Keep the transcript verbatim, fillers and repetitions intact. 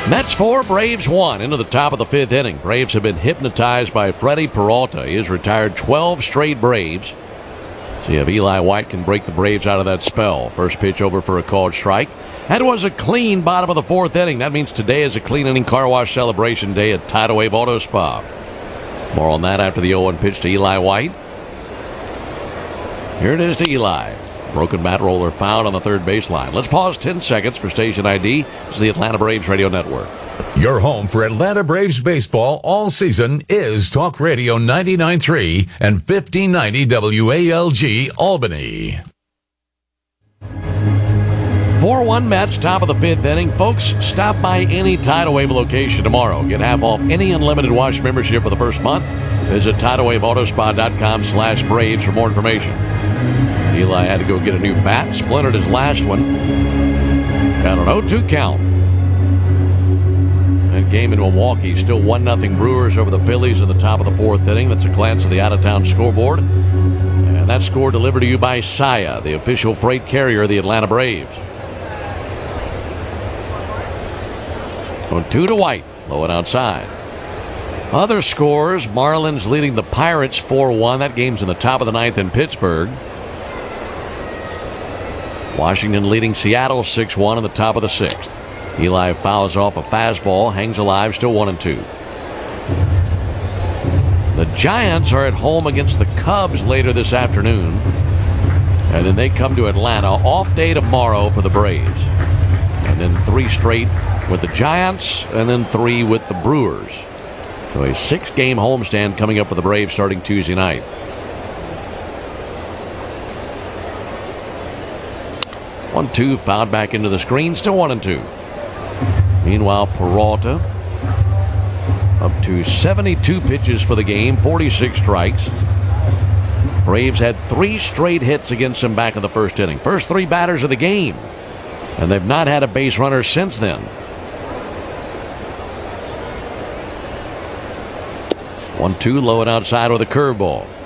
Mets four, Braves one into the top of the fifth inning. Braves have been hypnotized by Freddie Peralta. He has retired twelve straight Braves. See if Eli White can break the Braves out of that spell. First pitch over for a called strike. That was a clean bottom of the fourth inning. That means today is a clean inning car wash celebration day at Tidal Wave Auto Spa. More on that after the oh one pitch to Eli White. Here it is to Eli. Broken bat roller found on the third baseline. Let's pause ten seconds for station I D. This is the Atlanta Braves Radio Network. Your home for Atlanta Braves baseball all season is Talk Radio ninety-nine point three and fifteen ninety W A L G Albany. four one Mets, top of the fifth inning. Folks, stop by any Tidal Wave location tomorrow. Get half off any unlimited wash membership for the first month. Visit tidal wave auto spa dot com slash Braves for more information. Eli had to go get a new bat. Splintered his last one. Got an oh two count. That game in Milwaukee, still one nothing Brewers over the Phillies in the top of the fourth inning. That's a glance at the out-of-town scoreboard. And that score delivered to you by Saia, the official freight carrier of the Atlanta Braves. Going two to White, low and outside. Other scores, Marlins leading the Pirates four one. That game's in the top of the ninth in Pittsburgh. Washington leading Seattle six one in the top of the sixth. Eli fouls off a fastball, hangs alive, still one and two. The Giants are at home against the Cubs later this afternoon. And then they come to Atlanta. Off day tomorrow for the Braves. And then three straight with the Giants, and then three with the Brewers. So a six-game homestand coming up for the Braves starting Tuesday night. one two, fouled back into the screen, still one and two. Meanwhile, Peralta up to seventy-two pitches for the game, forty-six strikes. Braves had three straight hits against him back in the first inning. First three batters of the game. And they've not had a base runner since then. one two, low and outside with a curveball.